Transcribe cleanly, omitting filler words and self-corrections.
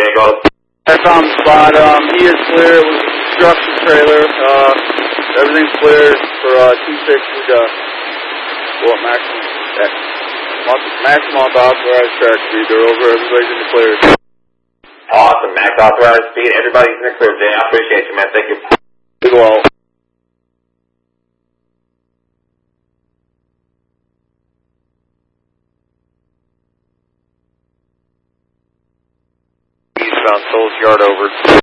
Jay, go. I found the spot. He is clear. It was a construction trailer. Everything's clear for 260 to maximum authorized track speed. They're over. Everybody's in the clear. Awesome. Max authorized speed. Everybody's in the clear, Jay. I appreciate you, man. Thank you. Be well. Eastbound Souls Yard over.